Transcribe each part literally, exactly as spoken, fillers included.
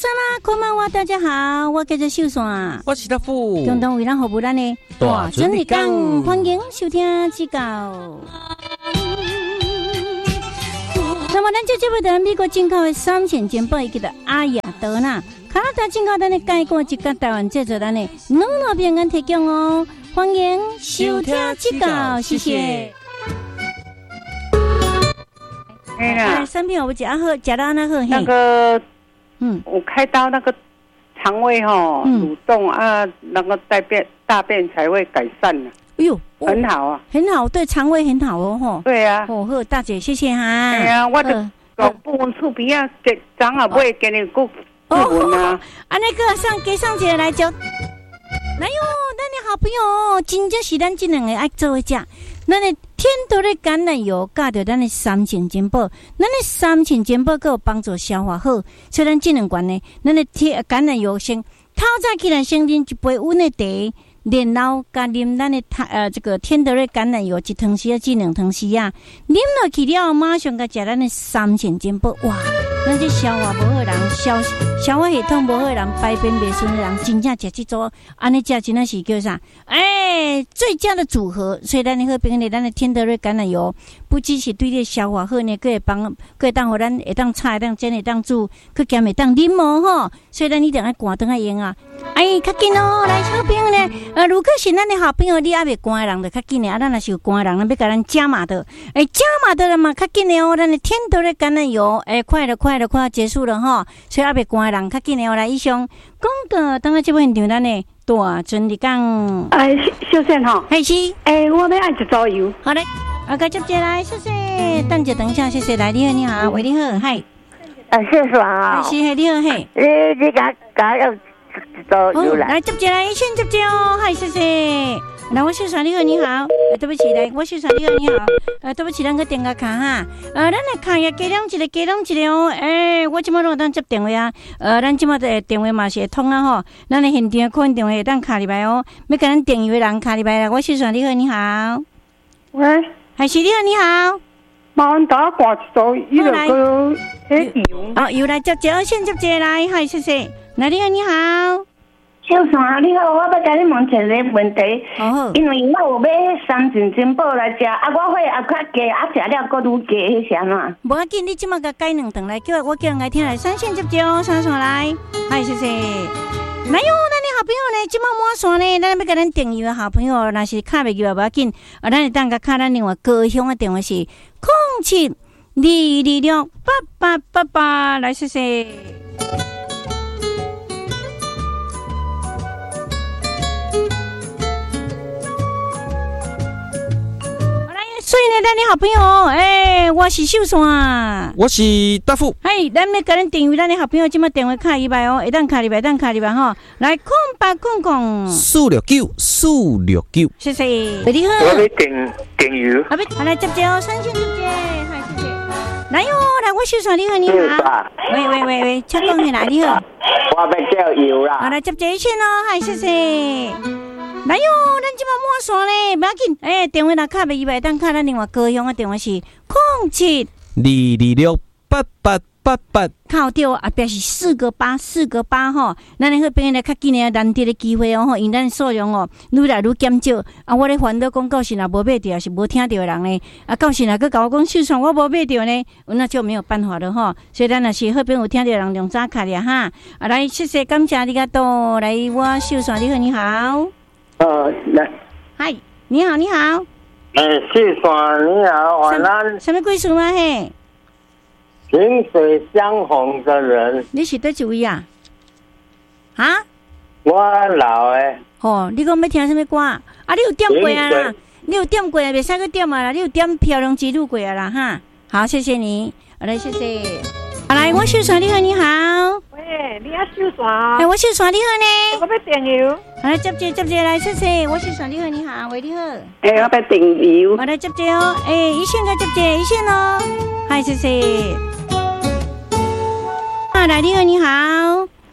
啦，こんばんは，大家好，我叫做秀山， 我是大富， 共同为咱服务咱的大准日讲，欢迎收听指教。那么，咱这节目的美国进口的三千件宝，伊叫做阿雅德纳，加拿大进口咱的介过一个台湾制作咱的两路平安提供哦，欢迎收听指教，谢谢。 哎呀， 三片我吃啊好，吃到那好。 那个， 嗯， 我开刀那个肠胃哈蠕动啊，那个大便大便才会改善了。 哎呦， 很好啊， 很好，对肠胃很好哦，吼。 对啊。 哦，好，大姐，谢谢哈。 哎呀，我的搞部分厝边啊，给长啊不会给你顾顾问啊。 啊，那个上给上姐来教。来哟，咱的好朋友，真正是咱这两个爱做的食。咱的天多的橄榄油加着咱的三千金宝，咱的三千金宝够帮助消化好，所以咱这两罐呢，咱的天橄榄油先透早起来先啉一杯温的茶，然后加啉咱的呃这个天德的橄榄油一汤匙啊，至两汤匙啊，啉落去了后马上甲食咱的三千金宝，哇！咱这消化无好人，消消化系统无好人，排便袂顺的人，真正食这组，安尼食真的是叫啥？哎，最佳的组合。所以咱的好朋友，咱的天德瑞橄榄油，不只是对你消化好呢，佫会帮，佫会当互咱会当炒，会当煎，会当煮，佫兼会当啉哦吼。所以咱一定爱赶，当爱用啊！哎，较紧哦，来好朋友呢，呃，如果是咱的好朋友，你还袂赶的人，就较紧的啊。咱若是有赶的人，咱要甲咱加码的，哎，加码的人嘛，较紧的哦。咱的天德瑞橄榄油，哎，快了，快了，快要结束了哈。所以还袂赶的人，较紧的哦。来，以上广告，等下这部现场咱的大准日讲。 哎，秀贤哈， 还是哎，我要爱一组油。 好嘞，啊，个接接来，谢谢。等一等一下，谢谢。来，你好，你好，喂，你好，嗨。 哎，谢谢啊。 是，嘿，你好，嘿。 你你甲甲要一组油来。 来接接来，先接接哦，嗨，谢谢。来，我秀传你好，你好。呃，对不起，来，我秀传你好，你好。呃，对不起，咱个电话卡哈。呃，咱来卡也加两一个，加两一个哦。诶、欸，我即马拢当接电话啊。呃，咱即马的电话嘛是会通啊吼。咱的现场可能电话会当卡入来哦。要甲咱电话的人卡入来啦。我秀传你好，你好。 喂， 还是你好，你好。 麻烦打挂一组，伊就个迄油。 哦，油来接接，先接接来，嗨，谢谢。来，你好，你好。 小三，你好，我要甲你问一个问题， 哦、 因为我有买三千金宝来食，啊，我会啊较加，啊食了搁愈加，迄是安怎？ 无要紧，你即马甲改两顿来，叫我叫人来听来，三线接接哦，三线来，嗨，谢谢。来哟，咱的好朋友呢，即马满线呢，咱要甲咱订阅的好朋友，若是卡袂入也无要紧，啊，咱会当甲卡咱另外高雄的电话是空七二二六八八八八，来，谢谢。所以呢，咱的好朋友，哎、欸，我是秀山， 我是大富。 哎，咱要甲咱订阅咱的好朋友，即马电话卡入来哦，会当卡入来，当卡入来吼。来，空八空空， 四六九四六九， 谢谢。你好， 我要订订油。 啊，好来接接哦，三千接接，嗨，谢谢。来哟，来，我秀山你好，你好。喂喂喂喂，请讲起来，你好。 我要叫油啦。 好来接接一线哦，嗨，谢谢。来哟，咱即马满线咧，不要紧。哎、欸，电话若卡袂入来，当卡咱另外高雄的电话是空七二二六八八八八。 靠掉啊，表示四个八，四个八吼。咱的好朋友来较紧的难得的机会哦吼，因咱数量哦愈来愈减少。啊，我咧烦恼讲到时若无买着，是无听到的人呢。啊，到时若佮甲我讲，就算我无买着呢，那就没有办法了吼。所以咱若是好朋友有听到的人，用早卡了哈。啊，来，谢谢，感谢你个多。来，我秀山你好，你好。 呃，来， 嗨，你好，你好。 哎，秀山你好，晚安。 什么故事吗？嘿， 萍水相逢的人。 你是叨一位啊？啊？ 我老诶。 哦，你讲要听什么歌？啊，你有点过啊啦？你有点过啊？袂使去点啊啦！你有点漂亮之路过啊啦哈？好，谢谢你，好来，谢谢。好来，我秀山你好，你好。 喂，你啊秀山？ 哎，我秀山你好呢。 我要订油。 好来，接接接接来，谢谢。我秀山你好，你好，喂，你好。 哎，我要订油。 好来接接哦，哎，一线个接接一线哦，嗨，谢谢。啊，来你好，你好。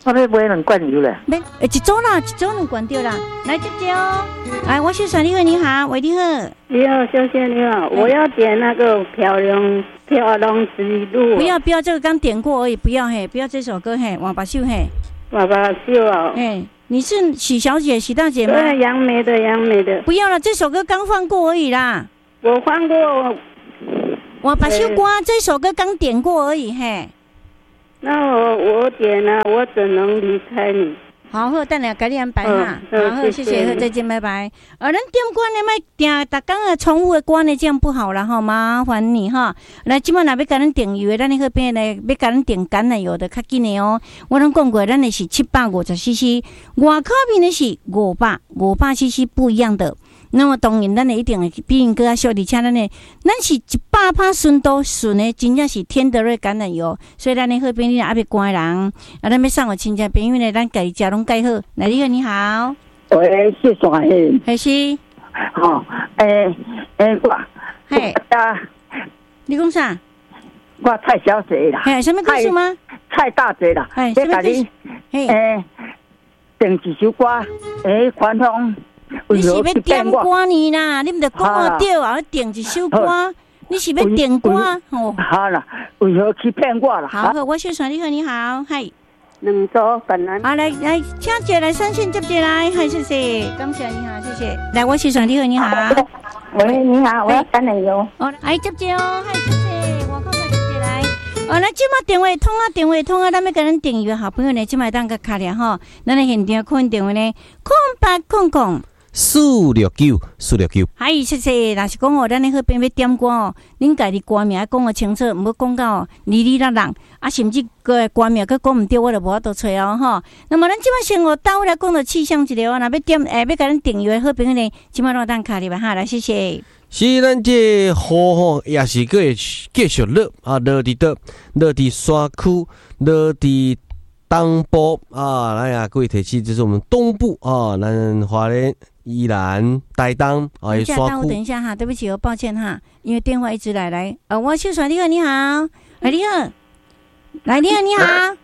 我要买两罐油咧。 没，一组啦，一组两罐对啦。来接接哦。哎，我是算你好，你好，喂，你好。 你好，小姐你好，我要点那个漂亮漂亮之路。 不要不要，这个刚点过而已，不要嘿，不要这首歌嘿，王八秀嘿。 王八秀啊。 哎，你是许小姐、许大姐吗？ 对，杨梅的杨梅的。 不要了，这首歌刚放过而已啦。 我放过。 王八秀歌这首歌刚点过而已嘿。 那我我点了，我怎能离开你？ 好，好，等下给你安排哈。 嗯、 好，好，谢谢，好，再见，拜拜。呃，咱点歌呢，卖定逐工啊重复的歌呢，这样不好了哈，麻烦你哈。来，今晚若要甲咱订油的，咱那边呢要甲咱订橄榄油的较紧的哦。我拢讲过，咱的是七百五十 C C， 外口面的是五百五百 C C 不一样的。那么当然，咱的一定会比因更较少，而且咱的咱是一百趴纯度纯的，真正是天德瑞橄榄油。所以咱的好朋友阿要关人，啊，咱要送我亲戚朋友呢，咱家己食拢介好。来，你好，你好。 喂，是啥嘿？ 还是？ 哦，诶诶，我， 嘿，你讲啥？ 我蔡小姐啦。 嘿，什么故事吗？ 蔡大姐啦。 哎，什么故事？ 嘿，诶，订一首歌，诶，传统。 你是要点歌呢啦？你唔得讲我对啊，点一首歌，你是要点歌哦？ 好啦，为何去骗我啦？ 好，我先说你好，你好，嗨， 两组本来。 好，来来，请接来三线接接来，嗨，谢谢，感谢你好，谢谢。来，我先说你好，你好。 喂，你好，我要橄榄油。 哦，哎，接接哦，嗨，谢谢，我靠，接接来。哦，那今麦电话通啊，电话通啊，咱要跟咱订阅好朋友呢，今麦当个卡了哈，咱来现场看电话呢，空八空空。 四六九四六九， 嗨，谢谢。若是讲哦，咱咧好边要点歌哦，恁家己歌名讲个清楚，唔好讲到哩哩啦啦，啊，甚至个歌名佮讲唔对，我就无法度吹哦吼。那么咱即摆先哦，倒来讲到气象一个哦，若要点诶，要甲咱订阅好朋友呢，即摆让咱卡里吧哈，来谢谢。 是咱这雨吼，也是个继续落啊，落伫倒，落伫山区，落伫东部啊，来啊，各位提起，这是我们东部啊，咱花莲。宜兰、台东啊， 山区。等一下哈，对不起，我抱歉哈，因为电话一直来来。呃，我秀传你好，你好，哎你好，来你好你好。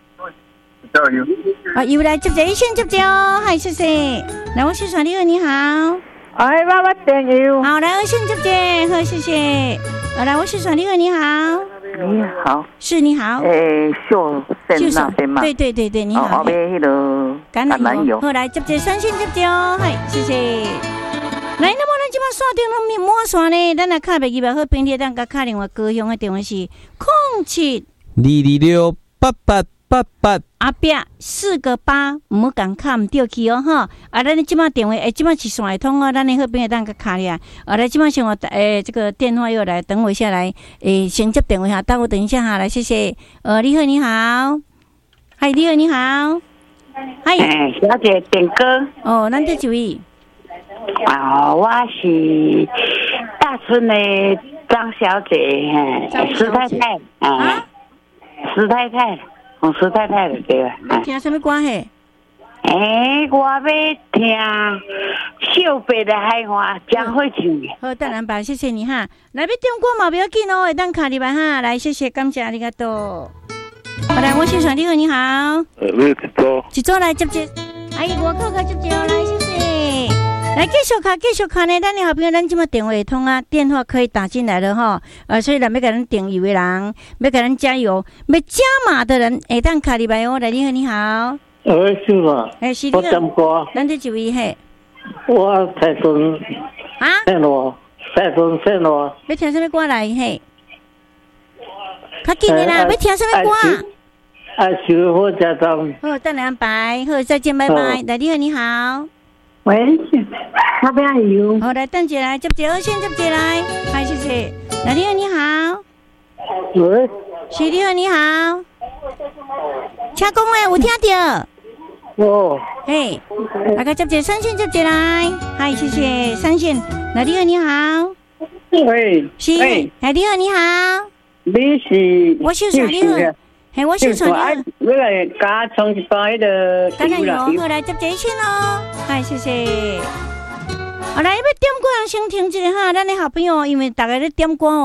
啊，又来接这一线接接哦，嗨谢谢。来我秀传你好你好。 哎，爸爸点油。 好，来二线接接，好谢谢。呃，来我秀传你好你好。 你好， 是你好。 诶，秀线那边吗？ 对对对对，你好。 哦，那边那个。 橄榄油，好来接接三线接接哦，嗨，谢谢。来，那么咱即摆线顶拢满线呢，咱来卡袂记吧？好，并且咱甲卡另外高雄的电话是空七二二六八八八八。 阿伯四个八，唔好讲卡唔掉去哦哈。啊，咱即摆电话，诶，即摆是线会通哦，咱的好朋友咱甲卡咧。啊，来即摆先我诶，这个电话又来，等我一下来，诶，先接电话下，等我等一下哈，来谢谢。呃，你好，你好，嗨，你好，你好。嗨， 小姐点歌。 哦，咱这几位。 啊，我是大村的张小姐，嘿，石太太，啊，石太太，哦，石太太的对吧？ 你听什么歌嘿？ 诶，我要听秀北的海话，江惠唱的。 好，当然吧，谢谢你哈。来，要点歌嘛，不要紧哦，会当卡里吧哈。来，谢谢，感谢ありがとう。好来，我先传你好，你好。 呃，我一组。 一组来接接，哎，我靠靠接接哦，来谢谢。来继续卡，继续卡呢，咱的好朋友，咱即马电话通啊，电话可以打进来了哈。呃，所以咱要给咱订油的人，要给咱加油，要加码的人，会当卡里吧哦。来，你好，你好。 呃，是吗？ 哎，是我点歌。 咱这几位嘿。 我才从啊？ 线路，才从线路。 要听什么歌来嘿？较紧的啦，要听什么歌？ 啊，小火车站。 好，等下安排。好，再见，拜拜。来，你好，你好。 喂，那边有。 好，来，等姐来接接，二线接接来，嗨，谢谢。来，你好，你好。 喂。 是，你好，你好。请讲话，有听到？ 哦。 嘿，大家接接，三线接接来，嗨，谢谢，三线。来，你好，你好。 喂。 是。来，你好，你好。 你是？ 我是小你好。嘿，我是传你好。 我来加充一包迄个。 橄榄油，好来接接线哦。嗨，谢谢。好来，要点歌人先停一下哈，咱的好朋友，因为大家咧点歌哦，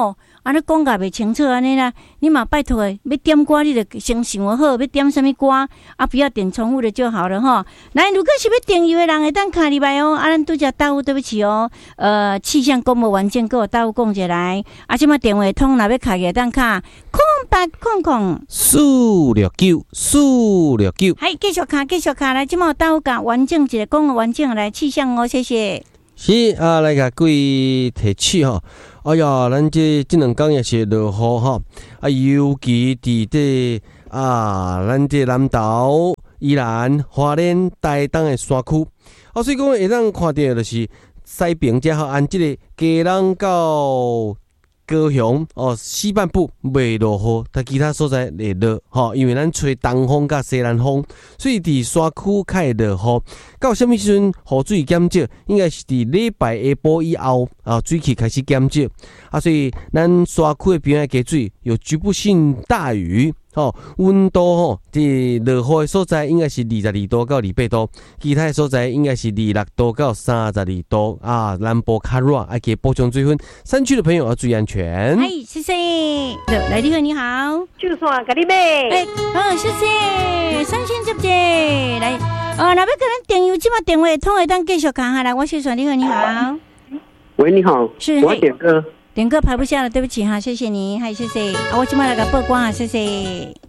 啊，你讲甲袂清楚安尼啦，你嘛拜托诶，要点歌你就先想好，要点什么歌啊，不要点重复的就好了哈。来，如果是要订阅的人，会当卡入来哦。啊，咱拄则答复对不起哦，呃，气象公布完件，给我答复讲一来。啊，即马电话通若要卡嘅，当卡空八空空四六九四六九， 还继续卡继续卡来，即马答复甲完整一个讲个完整来气象哦，谢谢。 是啊，来甲各位提起吼。哎呀，咱这这两天也是落雨吼，啊，尤其伫这啊，咱这南投、宜兰、花莲、台东的山区，啊，所以讲会当看到就是西平遮吼，按这个基隆到高雄哦，西半部未落雨，但其他所在会落吼，因为咱吹东风甲西南风，所以伫山区较会落雨。到什么时阵雨水减少？应该是伫礼拜下晡以后啊，水气开始减少啊，所以咱山区的边仔加水有局部性大雨。哦，温度吼，伫落雨的所在应该是二十二度到二十八度，其他的所在应该是二十六度到三十二度啊。南部较热，爱给补充水分。山区的朋友要注意安全。 哎，谢谢。来，你好，你好。 就算给你买。 哎，好，谢谢。三千接接来，呃，那要跟咱电邮，即马电话通会当继续讲下来。我先说，你好，你好。 喂，你好， 是我要点歌。 点歌排不下了，对不起哈，谢谢你，还谢谢啊，我今晚来个曝光啊，谢谢。